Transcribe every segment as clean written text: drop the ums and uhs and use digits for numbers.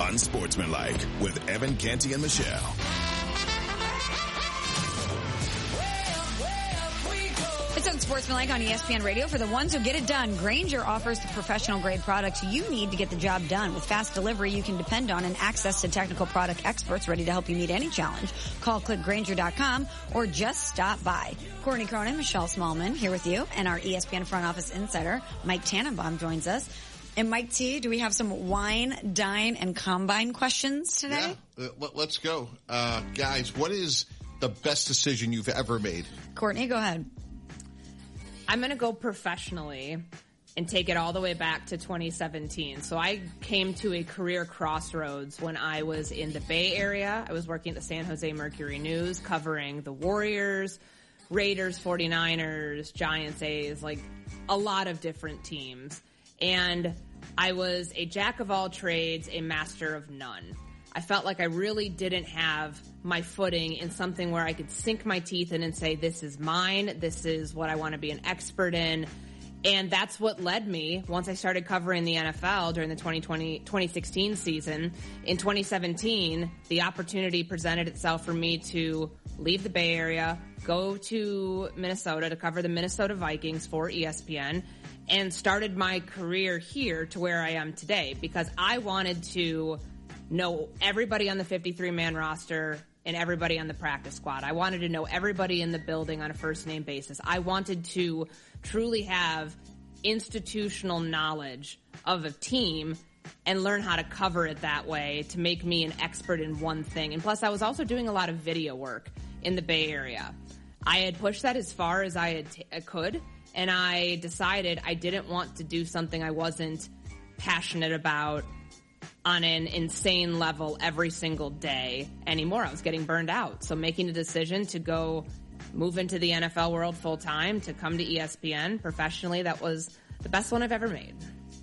Unsportsmanlike with Evan Canty and Michelle. It's Unsportsmanlike on ESPN Radio. For the ones who get it done, Grainger offers the professional-grade products you need to get the job done. With fast delivery you can depend on and access to technical product experts ready to help you meet any challenge. Call clickgrainger.com or just stop by. Courtney Cronin, Michelle Smallman here with you, and our ESPN front office insider, Mike Tannenbaum, joins us. And Mike T, do we have some wine, dine, and combine questions today? Yeah, let's go. Guys, what is the best decision you've ever made? Courtney, go ahead. I'm going to go professionally and take it all the way back to 2017. So I came to a career crossroads when I was in the Bay Area. I was working at the San Jose Mercury News covering the Warriors, Raiders, 49ers, Giants, A's, like a lot of different teams. And I was a jack of all trades, a master of none. I felt like I really didn't have my footing in something where I could sink my teeth in and say, this is mine, this is what I want to be an expert in. And that's what led me, once I started covering the NFL during the 2016 season. In 2017, the opportunity presented itself for me to leave the Bay Area, go to Minnesota to cover the Minnesota Vikings for ESPN, and started my career here to where I am today, because I wanted to know everybody on the 53-man roster and everybody on the practice squad. I wanted to know everybody in the building on a first-name basis. I wanted to truly have institutional knowledge of a team and learn how to cover it that way to make me an expert in one thing. And plus, I was also doing a lot of video work in the Bay Area. I had pushed that as far as I could, and I decided I didn't want to do something I wasn't passionate about on an insane level every single day anymore. I was getting burned out. So making a decision to go move into the NFL world full time, to come to ESPN professionally, that was the best one I've ever made.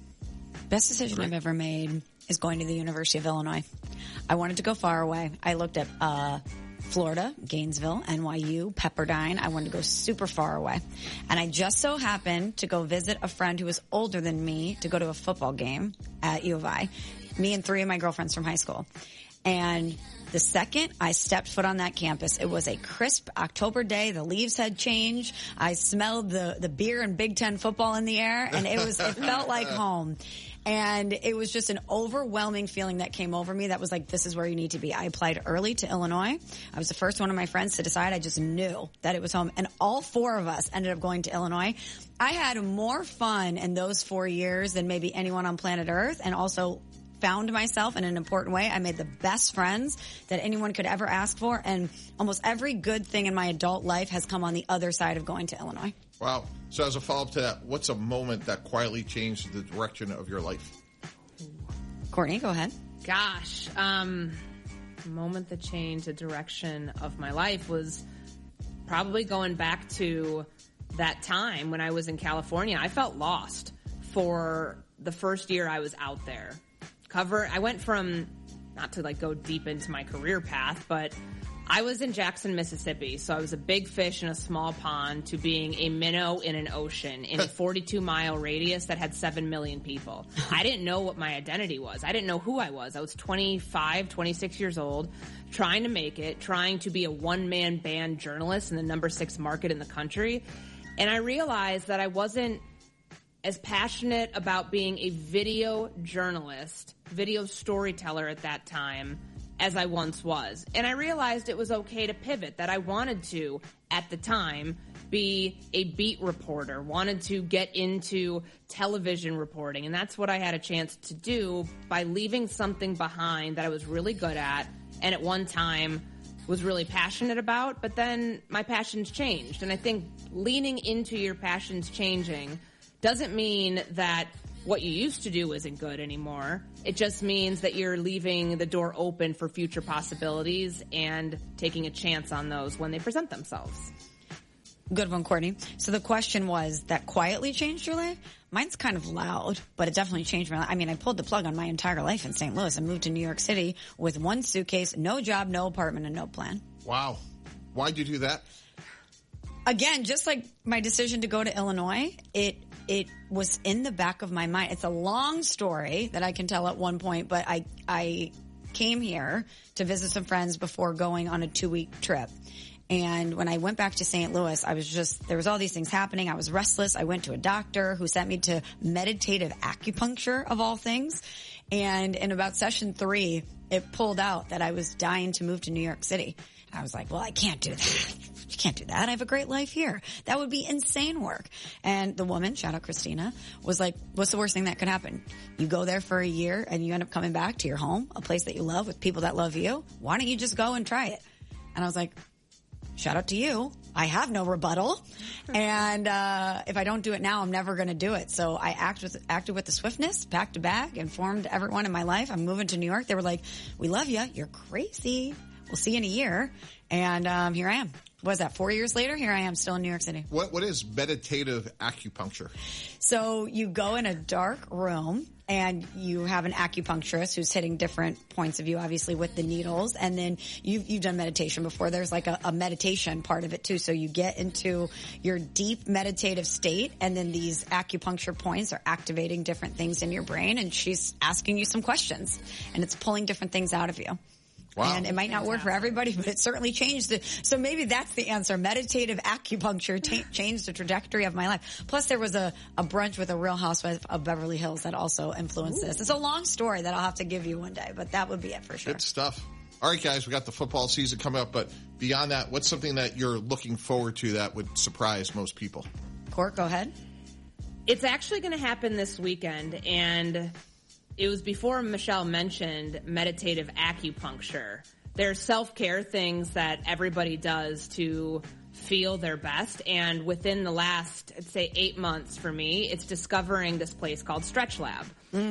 Best decision I've ever made is going to the University of Illinois. I wanted to go far away. I looked at Florida, Gainesville, NYU, Pepperdine. I wanted to go super far away. And I just so happened to go visit a friend who was older than me to go to a football game at U of I. Me and 3 of my girlfriends from high school. And the second I stepped foot on that campus, it was a crisp October day. The leaves had changed. I smelled the beer and Big Ten football in the air, and it felt like home. And it was just an overwhelming feeling that came over me that was like, this is where you need to be. I applied early to Illinois. I was the first one of my friends to decide. I just knew that it was home. And all 4 of us ended up going to Illinois. I had more fun in those 4 years than maybe anyone on planet Earth, and also found myself in an important way. I made the best friends that anyone could ever ask for, and almost every good thing in my adult life has come on the other side of going to Illinois. Wow. So as a follow-up to that, what's a moment that quietly changed the direction of your life? Courtney, go ahead. Gosh, moment that changed the direction of my life was probably going back to that time when I was in California. I felt lost for the first year I was out there. I went from, not to like go deep into my career path, but I was in Jackson, Mississippi, so I was a big fish in a small pond, to being a minnow in an ocean in a 42-mile radius that had 7 million people. I didn't know what my identity was. I didn't know who I was. I was 25, 26 years old, trying to make it, trying to be a one-man band journalist in the number 6 market in the country. And I realized that I wasn't as passionate about being a video journalist, video storyteller at that time, as I once was. And I realized it was okay to pivot, that I wanted to, at the time, be a beat reporter, wanted to get into television reporting. And that's what I had a chance to do by leaving something behind that I was really good at, and at one time was really passionate about, but then my passions changed. And I think leaning into your passions changing doesn't mean that what you used to do isn't good anymore. It just means that you're leaving the door open for future possibilities and taking a chance on those when they present themselves. Good one, Courtney. So the question was, that quietly changed your life? Mine's kind of loud, but it definitely changed my life. I mean, I pulled the plug on my entire life in St. Louis. I moved to New York City with 1 suitcase, no job, no apartment, and no plan. Wow. Why'd you do that? Again, just like my decision to go to Illinois, it it was in the back of my mind. It's a long story that I can tell at one point, but I came here to visit some friends before going on a 2-week trip. And when I went back to St. Louis, there was all these things happening. I was restless. I went to a doctor who sent me to meditative acupuncture of all things. And in about session 3, it pulled out that I was dying to move to New York City. And I was like, well, I can't do that. You can't do that. I have a great life here. That would be insane work. And the woman, shout out Christina, was like, what's the worst thing that could happen? You go there for a year and you end up coming back to your home, a place that you love with people that love you. Why don't you just go and try it? And I was like, shout out to you. I have no rebuttal. And if I don't do it now, I'm never going to do it. So I acted with the swiftness, packed a bag, informed everyone in my life. I'm moving to New York. They were like, we love you. You're crazy. We'll see you in a year. And here I am. What was that, 4 years later? Here I am still in New York City. What is meditative acupuncture? So you go in a dark room and you have an acupuncturist who's hitting different points of view, obviously with the needles. And then you've done meditation before. There's like a meditation part of it too. So you get into your deep meditative state and then these acupuncture points are activating different things in your brain and she's asking you some questions and it's pulling different things out of you. Wow. And it might not work for everybody, but it certainly changed it. So maybe that's the answer. Meditative acupuncture changed the trajectory of my life. Plus there was a brunch with a Real Housewife of Beverly Hills that also influenced this. It's a long story that I'll have to give you one day, but that would be it for sure. Good stuff. All right, guys, we got the football season coming up, but beyond that, what's something that you're looking forward to that would surprise most people? Court, go ahead. It's actually going to happen this weekend, and it was before Michelle mentioned meditative acupuncture. There's self-care things that everybody does to feel their best. And within the last, I'd say 8 months for me, it's discovering this place called Stretch Lab.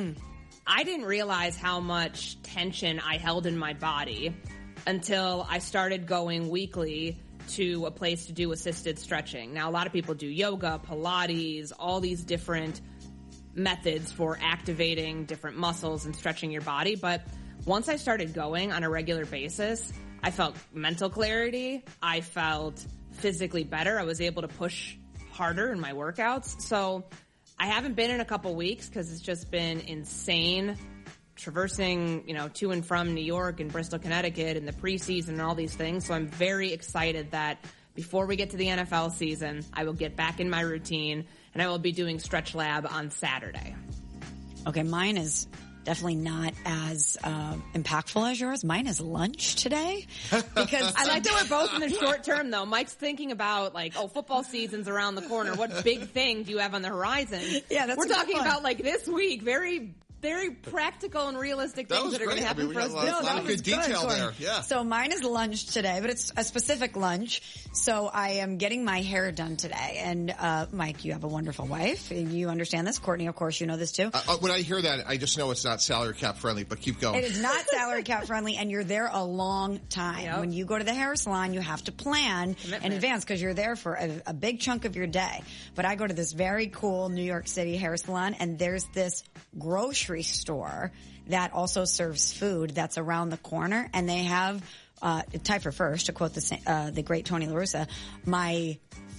I didn't realize how much tension I held in my body until I started going weekly to a place to do assisted stretching. Now, a lot of people do yoga, Pilates, all these different methods for activating different muscles and stretching your body. But once I started going on a regular basis, I felt mental clarity. I felt physically better. I was able to push harder in my workouts. So I haven't been in a couple weeks because it's just been insane traversing, to and from New York and Bristol, Connecticut and the preseason and all these things. So I'm very excited that before we get to the NFL season, I will get back in my routine and I will be doing Stretch Lab on Saturday. Okay, mine is definitely not as impactful as yours. Mine is lunch today. Because I like that we're both in the short term, though. Mike's thinking about, football season's around the corner. What big thing do you have on the horizon? Yeah, that's We're talking about, this week, very practical and realistic things that are going to happen for us. A lot of good detail there. Yeah. So mine is lunch today, but it's a specific lunch. So I am getting my hair done today. And Mike, you have a wonderful wife. You understand this. Courtney, of course, you know this too. When I hear that, I just know it's not salary cap friendly, but keep going. It is not salary cap friendly, and you're there a long time. Yep. When you go to the hair salon, you have to plan in advance because you're there for a big chunk of your day. But I go to this very cool New York City hair salon, and there's this grocery store that also serves food that's around the corner, and they have tied for first, to quote the great Tony La Russa, my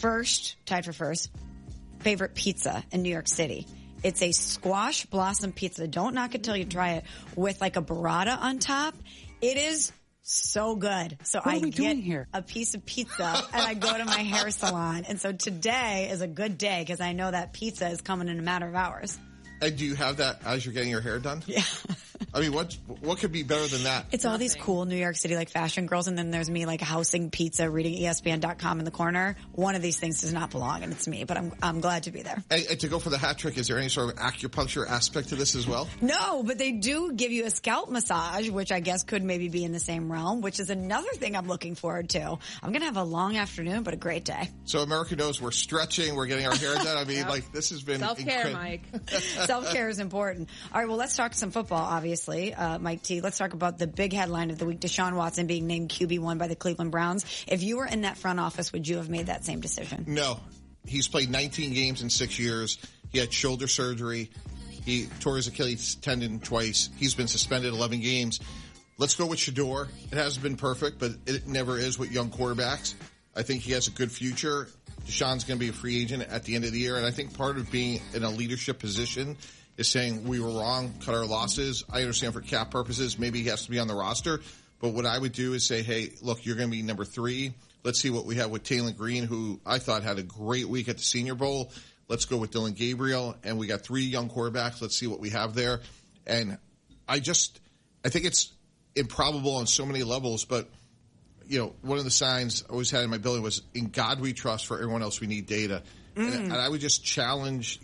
tied for first favorite pizza in New York City. It's a squash blossom pizza. Don't knock it till you try it, with a burrata on top. It is so good. So I get a piece of pizza and I go to my hair salon. And so today is a good day because I know that pizza is coming in a matter of hours. And do you have that as you're getting your hair done? Yeah. I mean, what could be better than that? It's all these cool New York City fashion girls, and then there's me housing pizza, reading ESPN.com in the corner. One of these things does not belong, and it's me, but I'm glad to be there. And to go for the hat trick, is there any sort of acupuncture aspect to this as well? No, but they do give you a scalp massage, which I guess could maybe be in the same realm, which is another thing I'm looking forward to. I'm going to have a long afternoon, but a great day. So America knows we're stretching, we're getting our hair done. I mean, this has been self-care, Mike. Self-care is important. All right, well, let's talk some football, obviously. Mike T, let's talk about the big headline of the week, Deshaun Watson being named QB1 by the Cleveland Browns. If you were in that front office, would you have made that same decision? No. He's played 19 games in 6 years. He had shoulder surgery. He tore his Achilles tendon twice. He's been suspended 11 games. Let's go with Shedeur. It hasn't been perfect, but it never is with young quarterbacks. I think he has a good future. Deshaun's going to be a free agent at the end of the year. And I think part of being in a leadership position is saying we were wrong, cut our losses. I understand for cap purposes, maybe he has to be on the roster. But what I would do is say, hey, look, you're going to be number 3. Let's see what we have with Taylor Green, who I thought had a great week at the Senior Bowl. Let's go with Dylan Gabriel. And we got 3 young quarterbacks. Let's see what we have there. And I think it's improbable on so many levels, but one of the signs I always had in my building was, in God we trust, for everyone else we need data. And I would just challenge,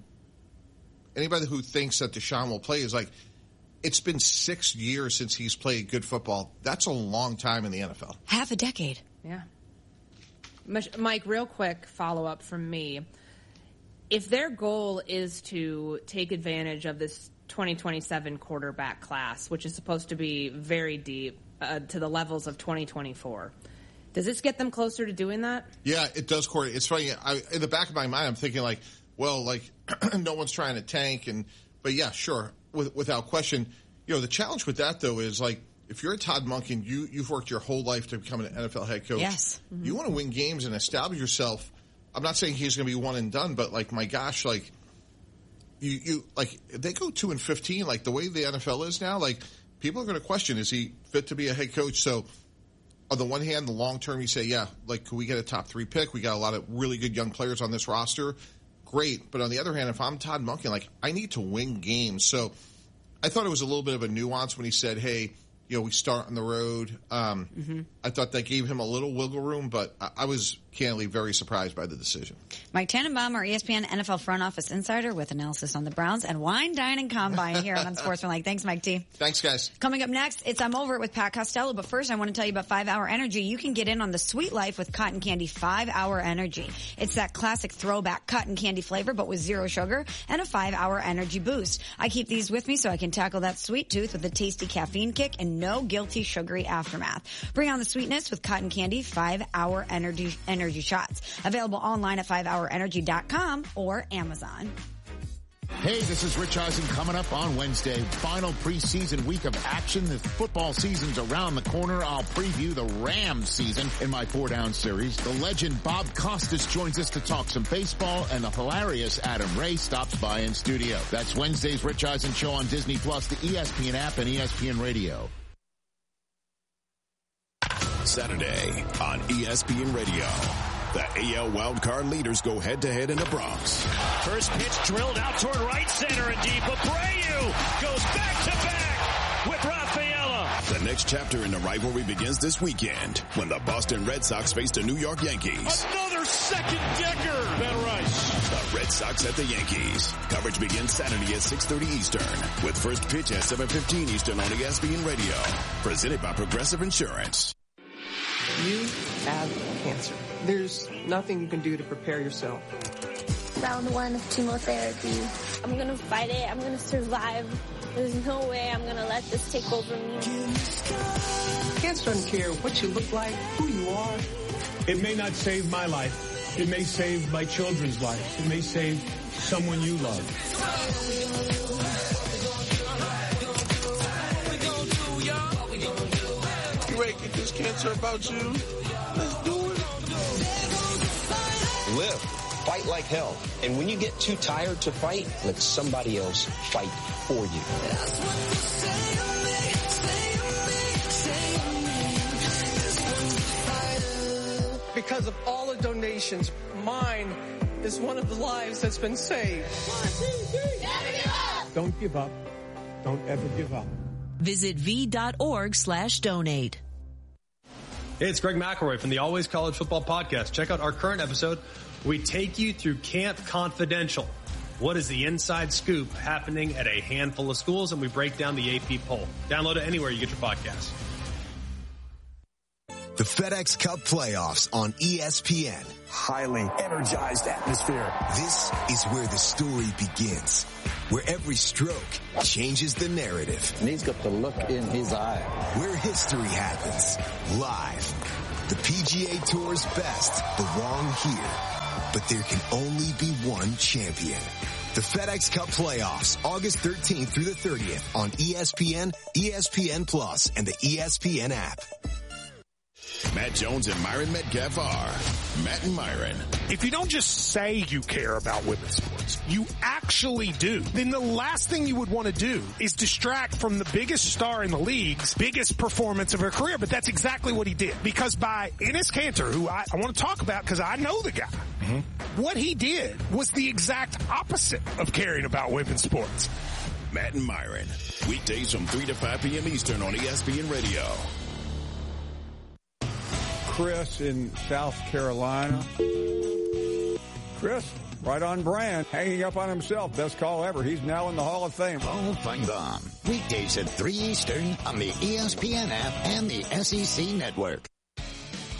anybody who thinks that Deshaun will play is like, it's been 6 years since he's played good football. That's a long time in the NFL. Half a decade. Yeah. Mike, real quick follow-up from me. If their goal is to take advantage of this 2027 quarterback class, which is supposed to be very deep, to the levels of 2024, does this get them closer to doing that? Yeah, it does, Corey. It's funny. In the back of my mind, I'm thinking no one's trying to tank. But yeah, sure, without question. The challenge with that, though, is if you're a Todd Monken, you've worked your whole life to become an NFL head coach. Yes. Mm-hmm. You want to win games and establish yourself. I'm not saying he's going to be one and done, but my gosh, you if they go 2-15, the way the NFL is now, people are going to question, is he fit to be a head coach? So on the one hand, the long term, you say, yeah, could we get a top 3 pick? We got a lot of really good young players on this roster. Great. But on the other hand, if I'm Todd Monken, I need to win games. So I thought it was a little bit of a nuance when he said, hey, we start on the road. I thought that gave him a little wiggle room, but I was candidly very surprised by the decision. Mike Tannenbaum, our ESPN NFL front office insider, with analysis on the Browns and Wine Dining Combine here on Unsportsmanlike. Thanks, Mike T. Thanks, guys. Coming up next, it's I'm Over It with Pat Costello. But first, I want to tell you about 5 Hour Energy. You can get in on the sweet life with Cotton Candy 5 Hour Energy. It's that classic throwback cotton candy flavor, but with 0 sugar and a 5 Hour Energy boost. I keep these with me so I can tackle that sweet tooth with a tasty caffeine kick and no guilty sugary aftermath. Bring on the sweetness with Cotton Candy 5 Hour Energy shots. Available online at 5hourenergy.com or Amazon. Hey, this is Rich Eisen coming up on Wednesday. Final preseason week of action. The football season's around the corner. I'll preview the Rams season in my 4-Down series. The legend Bob Costas joins us to talk some baseball, and the hilarious Adam Ray stops by in studio. That's Wednesday's Rich Eisen Show on Disney+, the ESPN app, and ESPN Radio. Saturday on ESPN Radio. The AL wildcard leaders go head-to-head in the Bronx. First pitch drilled out toward right center and deep. Abreu goes back-to-back with Rafaela. The next chapter in the rivalry begins this weekend when the Boston Red Sox face the New York Yankees. Another second-decker. Ben Rice. The Red Sox at the Yankees. Coverage begins Saturday at 6:30 Eastern with first pitch at 7:15 Eastern on ESPN Radio. Presented by Progressive Insurance. You have cancer. There's nothing you can do to prepare yourself. Round 1 of chemotherapy. I'm going to fight it. I'm going to survive. There's no way I'm going to let this take over me. Cancer doesn't care what you look like, who you are. It may not save my life. It may save my children's lives. It may save someone you love. You ready to get this cancer about you? Let's do it. Live. Fight like hell. And when you get too tired to fight, let somebody else fight for you. Because of all the donations, mine is one of the lives that's been saved. 1, 2, 3. Never give up. Don't give up. Don't ever give up. Visit v.org/donate. Hey, it's Greg McElroy from the Always College Football Podcast. Check out our current episode. We take you through Camp Confidential. What is the inside scoop happening at a handful of schools? And we break down the AP poll. Download it anywhere you get your podcasts. The FedEx Cup playoffs on ESPN. Highly energized atmosphere. This is where the story begins, where every stroke changes the narrative. And he's got the look in his eye. Where history happens, live. The PGA Tour's best belong here, but there can only be one champion. The FedEx Cup playoffs, August 13th through the 30th on ESPN, ESPN Plus, and the ESPN app. Matt Jones and Myron Metcalf are Matt and Myron. If you don't just say you care about women's sports, you actually do, then the last thing you would want to do is distract from the biggest star in the league's biggest performance of her career. But that's exactly what he did. Because by Enes Kanter, who I want to talk about because I know the guy, what he did was the exact opposite of caring about women's sports. Matt and Myron, weekdays from 3 to 5 p.m. Eastern on ESPN Radio. Chris in South Carolina. Chris, right on brand, hanging up on himself. Best call ever. He's now in the Hall of Fame. Paul Feinbaum, weekdays at 3 Eastern on the ESPN app and the SEC Network.